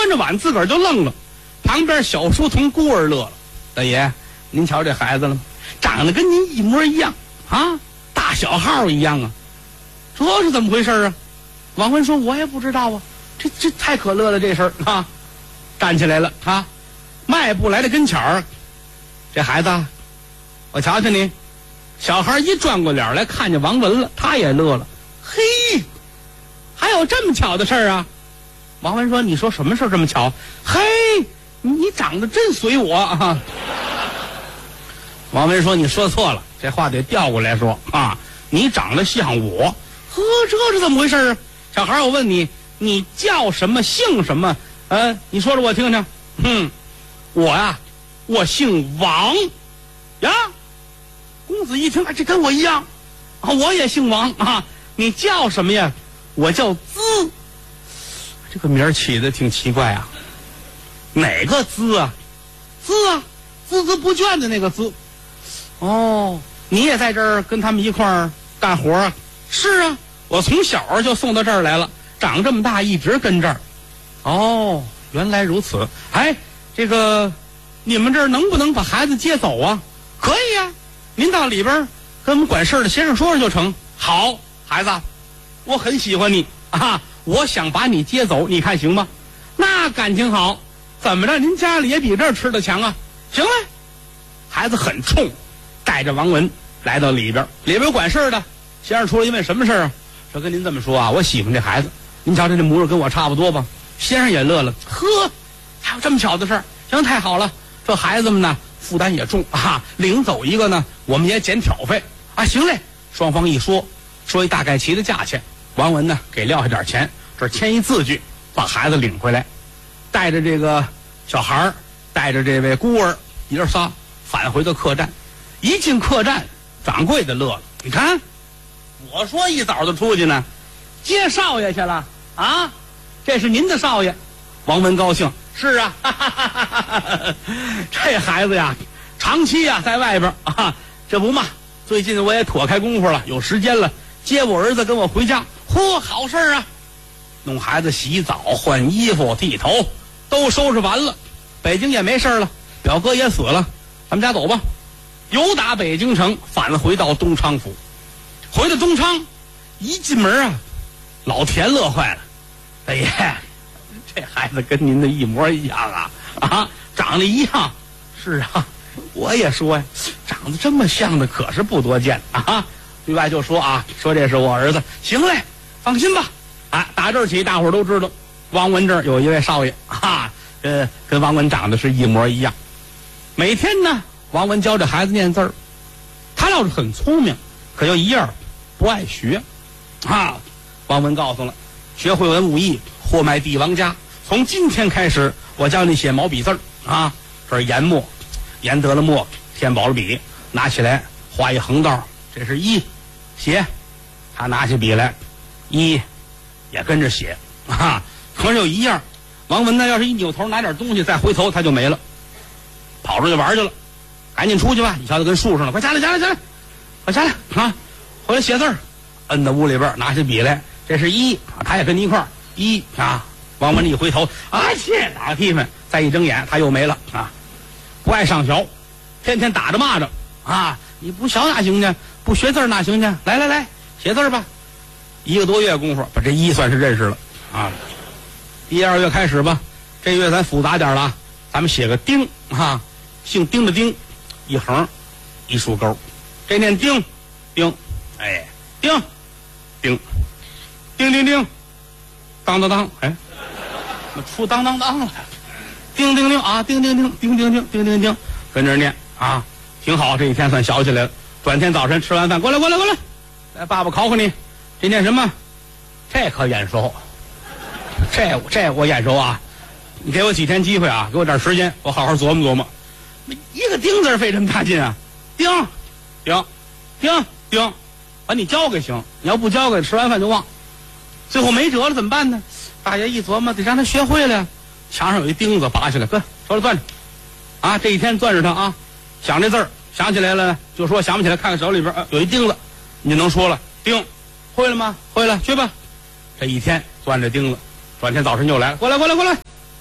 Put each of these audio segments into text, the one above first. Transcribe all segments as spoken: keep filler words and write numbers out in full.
完这碗自个儿就愣了。旁边小书童孤儿乐了：“大爷，您瞧这孩子了吗？长得跟您一模一样啊，大小号一样啊，这是怎么回事啊？”王文说：“我也不知道啊，这这太可乐了这事儿啊！”站起来了啊，迈步来到跟前儿，这孩子，我瞧瞧你。小孩一转过脸来，看见王文了，他也乐了。嘿，还有这么巧的事儿啊？王文说：“你说什么事儿这么巧？嘿，你长得真随我啊！”王文说：“你说错了，这话得调过来说啊，你长得像我。呵，这是怎么回事啊？小孩，我问你，你叫什么，姓什么？呃，你说说我听听。嗯，我呀、啊，我姓王呀。”公子一听，啊，这跟我一样啊，我也姓王啊。你叫什么呀？我叫资。这个名儿起的挺奇怪啊。哪个资啊？资啊，孜孜不倦的那个资。哦，你也在这儿跟他们一块儿干活啊？是啊，我从小就送到这儿来了，长这么大一直跟这儿。哦，原来如此。哎，这个你们这儿能不能把孩子接走啊？可以呀、啊。您到里边跟我们管事的先生说说就成。好，孩子，我很喜欢你啊，我想把你接走，你看行吗？那感情好，怎么着？您家里也比这儿吃的强啊？行了，孩子很冲，带着王文来到里边，里边有管事的先生出来一问什么事啊？说跟您这么说啊，我喜欢这孩子，您瞧这这模样跟我差不多吧？先生也乐了，呵，还有这么巧的事儿？行，太好了，这孩子们呢？负担也重啊，领走一个呢，我们也减挑费啊。行嘞，双方一说，说一大概齐的价钱。王文呢给撂下点钱，这签一字据，把孩子领回来，带着这个小孩儿，带着这位孤儿，一人仨返回到客栈。一进客栈，掌柜的乐了，你看，我说一早就出去呢，接少爷去了啊，这是您的少爷。王文高兴。是啊，哈哈哈哈哈，这孩子呀，长期呀在外边啊，这不嘛，最近我也妥开功夫了，有时间了，接我儿子跟我回家，嚯，好事啊！弄孩子洗澡、换衣服、剃头，都收拾完了，北京也没事了，表哥也死了，咱们家走吧。由打北京城返回到东昌府，回到东昌，一进门啊，老田乐坏了，哎呀！这孩子跟您的一模一样啊啊，长得一样。是啊，我也说呀，长得这么像的可是不多见啊。对外就说啊，说这是我儿子。行嘞，放心吧。啊，打这儿起，大伙儿都知道，王文这儿有一位少爷啊，呃，跟王文长得是一模一样。每天呢，王文教这孩子念字儿，他倒是很聪明，可就一样不爱学啊。王文告诉了，学会文武艺，货卖帝王家。从今天开始，我教你写毛笔字儿啊，这是研墨，研得了墨，添饱了笔，拿起来画一横道，这是一写，他拿起笔来，一也跟着写啊。可是有一样，王文呢，要是一扭头拿点东西，再回头他就没了，跑出去玩去了。赶紧出去吧，你瞧他跟树上了，快下来，下来，下来，快下来啊！回来写字儿，摁到屋里边，拿起笔来，这是一，他也跟你一块儿一啊。王文一回头，啊切，打个屁粉，再一睁眼，他又没了啊！不爱上学，天天打着骂着啊！你不学哪行去？不学字哪行去？来来来，写字吧！一个多月功夫，把这一算是认识了啊！一二月开始吧，这月咱复杂点了啊，咱们写个丁啊，姓丁的丁，一横一竖钩，这念丁丁，哎，丁丁丁丁丁，当当当，哎。出当当当了，叮叮叮啊，叮叮叮，叮叮叮，叮叮叮，跟着念啊，挺好。这一天算小起来了。转天早晨吃完饭，过来过来过来，来爸爸考考你，这念什么？这可眼熟，这这我眼熟啊！你给我几天机会啊，给我点时间，我好好琢磨琢磨。一个丁字费这么大劲啊？丁丁丁丁，把你教给行，你要不教给，吃完饭就忘。最后没辙了，怎么办呢？大爷一琢磨，得让他学会了。墙上有一钉子，拔下来，哥手里攥着，啊，这一天攥着它啊，想这字儿，想起来了就说，想不起来看看手里边、啊、有一钉子，你就能说了。钉，会了吗？会了，去吧。这一天攥着钉子，转天早晨又来了，过来过来过来，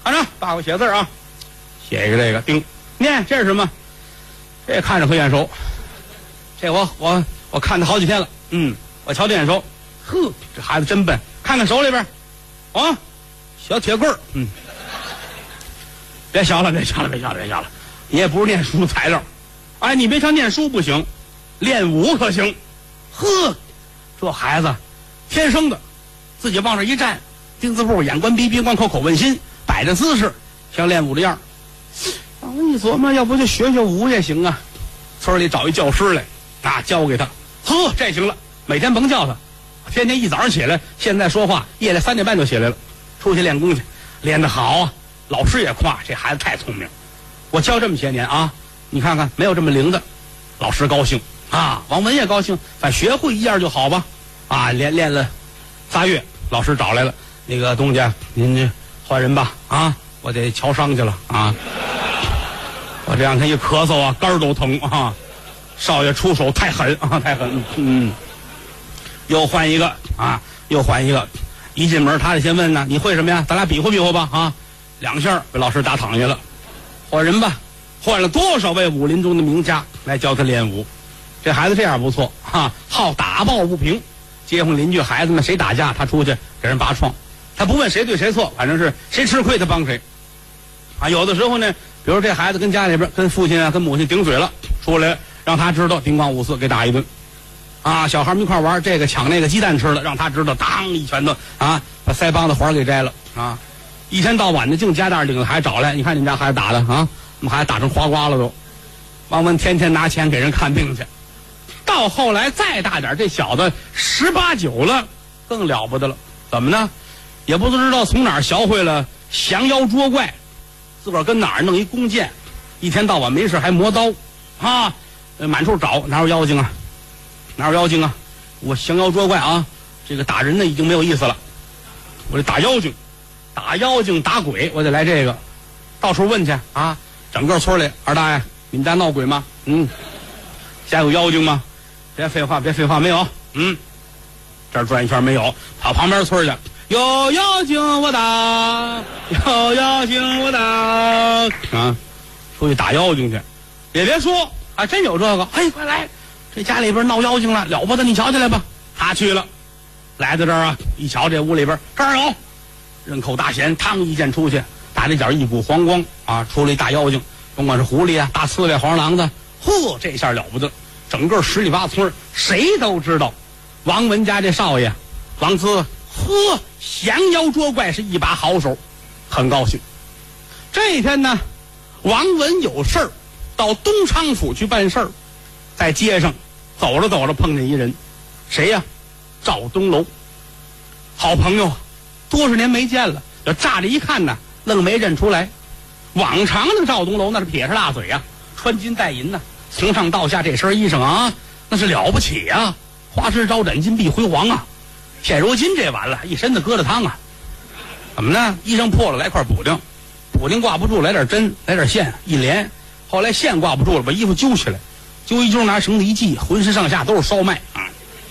看着，爸爸写字啊，写一个这个，叮，念，这是什么？这看着可眼熟，这我我我看他好几天了，嗯，我瞧这眼熟，呵，这孩子真笨，看看手里边，啊，小铁棍儿，嗯，别想了，别想了，别想了，别想了，你也不是念书材料，哎，你别瞧念书不行，练武可行，呵，这孩子天生的，自己往这一站，丁字步，眼观鼻，鼻观口，口问心，摆着姿势，像练武的样儿。啊，你琢磨，要不就学学武也行啊。村里找一教师来，啊，教给他。呵，这行了，每天甭叫他，天天一早上起来，现在说话，夜里三点半就起来了，出去练功去，练得好啊。老师也夸这孩子太聪明。我教这么些年啊，你看看没有这么灵的，老师高兴啊，王文也高兴，反正学会一样就好吧。啊，练练了仨月，老师找来了，那个东家，您这换人吧，啊，我得瞧伤去了啊。我这两天一咳嗽啊，肝儿都疼啊！少爷出手太狠啊，太狠！嗯，又换一个啊，又换一个。一进门，他得先问呢，你会什么呀？咱俩比划比划吧啊！两下被老师打躺下了，换人吧。换了多少位武林中的名家来教他练武？这孩子这样不错哈，好打抱不平。街坊邻居孩子们谁打架，他出去给人拔创。他不问谁对谁错，反正是谁吃亏他帮谁。啊，有的时候呢。比如这孩子跟家里边跟父亲啊跟母亲顶嘴了，出来让他知道叮咣五四给打一顿，啊，小孩们一块玩，这个抢那个鸡蛋吃了，让他知道当一拳头啊把腮帮子环给摘了啊，一天到晚的净家大领着孩子找来，你看你们家孩子打的啊，我们孩子打成花瓜了都。王文天天拿钱给人看病去，到后来再大点，这小子十八九了，更了不得了，怎么呢？也不知道从哪儿学会了降妖捉怪。自个儿跟哪儿弄一弓箭，一天到晚没事还磨刀，啊，满处找哪有妖精啊，哪有妖精啊？我降妖捉怪啊，这个打人呢已经没有意思了，我这打妖精，打妖精打鬼，我得来这个，到处问去啊，整个村里，二大爷，你们家闹鬼吗？嗯，家有妖精吗？别废话，别废话，没有。嗯，这儿转一圈没有，跑旁边村去。有妖精我打，有妖精我打啊！出去打妖精去，也别说啊，真有这个。哎，快来，这家里边闹妖精了，了不得，你瞧起来吧。他去了，来到这儿啊，一瞧这屋里边这儿有，人口大弦，嘡一剑出去，打这角一股黄光啊，出了一大妖精，甭管是狐狸啊、大刺猬、黄狼子，嚯，这下了不得，整个十里八村谁都知道，王文家这少爷王滋。呵，降妖捉怪是一把好手，很高兴。这一天呢，王文有事儿，到东昌府去办事儿，在街上走着走着碰见一人，谁呀？赵东楼，好朋友，多少年没见了，要乍着一看呢，愣没认出来。往常那个赵东楼那是撇着大嘴呀、啊，穿金戴银呐、啊，从上到下这身衣裳啊，那是了不起呀、啊，花枝招展，金碧辉煌啊。现如今这完了，一身的疙瘩汤啊！怎么呢？衣裳破了，来块补丁，补丁挂不住，来点针，来点线，一连。后来线挂不住了，把衣服揪起来，揪一揪，拿绳子一系，浑身上下都是烧麦啊！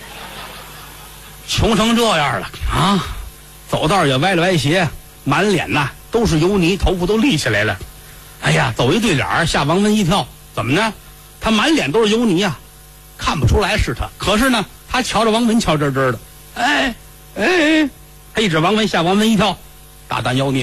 穷成这样了啊！走道也歪了歪斜，满脸呐都是油泥，头发都立起来了。哎呀，走一对脸吓王文一跳。怎么呢？他满脸都是油泥啊，看不出来是他。可是呢，他瞧着王文瞧真真的。哎哎，他一指王文，吓王文一跳，大胆妖孽！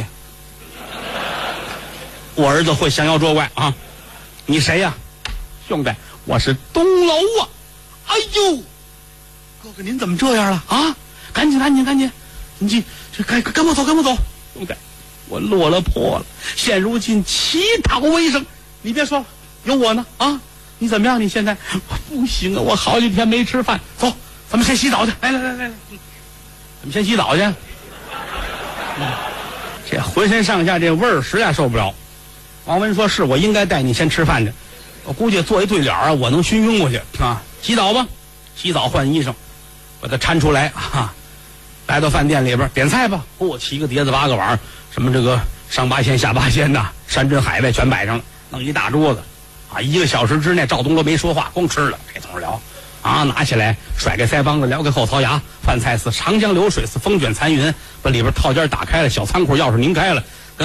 我儿子会降妖捉怪啊！你谁呀、啊？兄弟，我是东楼啊！哎呦，哥哥您怎么这样了啊？赶紧赶紧赶紧，你这这跟跟我走跟我走，兄弟，我落了魄了，现如今乞讨为生。你别说了，有我呢啊！你怎么样？你现在我不行啊，我好几天没吃饭，走。咱们先洗澡去，来来来来来，咱们先洗澡去。嗯、这浑身上下这味儿实在受不了。王文说：“是我应该带你先吃饭去。我估计做一对脸啊，我能熏晕过去啊。洗澡吧，洗澡换衣裳，把他搀出来啊。来到饭店里边点菜吧，给我七个碟子八个碗，什么这个上八仙下八仙呐，山珍海味全摆上了，弄一大桌子啊。一个小时之内，赵东楼没说话，光吃了，这同事聊。”啊！拿起来甩给腮帮子，撩给后槽牙。饭菜似长江流水，似风卷残云，把里边套间打开了，小仓库钥匙拧开了，